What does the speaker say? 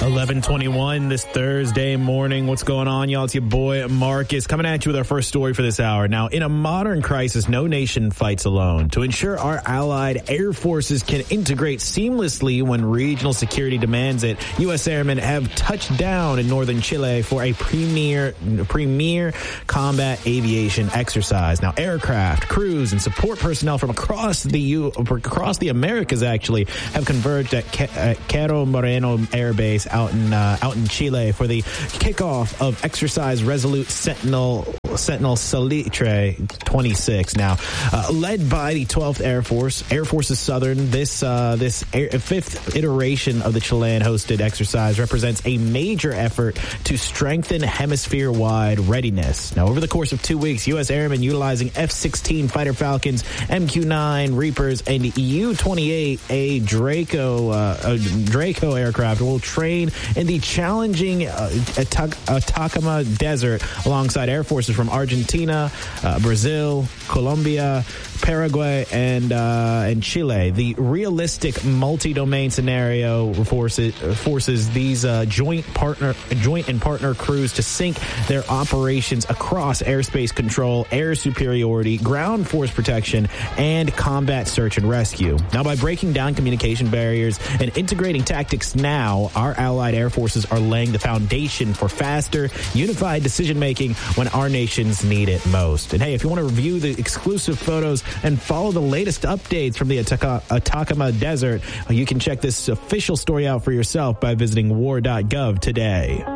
11:21 this Thursday morning. What's going on, y'all? It's your boy Marcus coming at you with our first story for this hour. Now, in a modern crisis, no nation fights alone. To ensure our allied air forces can integrate seamlessly when regional security demands it, U.S. airmen have touched down in northern Chile for a premier combat aviation exercise. Now, aircraft, crews, and support personnel from across the Americas actually have converged at Cerro Moreno Air Base out in Chile for the kickoff of Exercise Resolute Sentinel Salitre 26. Now, led by the 12th Air Forces Southern, this fifth iteration of the Chilean-hosted exercise represents a major effort to strengthen hemisphere-wide readiness. Now, over the course of 2 weeks, U.S. airmen utilizing F-16 Fighter Falcons, MQ-9 Reapers, and U-28A Draco aircraft will train in the challenging Atacama Desert alongside air forces from Argentina, Brazil, Colombia, Paraguay, and Chile. The realistic multi-domain scenario forces these joint and partner crews to sync their operations across airspace control, air superiority, ground force protection, and combat search and rescue. Now, by breaking down communication barriers and integrating tactics now, our allied air forces are laying the foundation for faster, unified decision-making when our nations need it most. And hey, if you want to review the exclusive photos and follow the latest updates from the Atacama Desert, you can check this official story out for yourself by visiting war.gov today.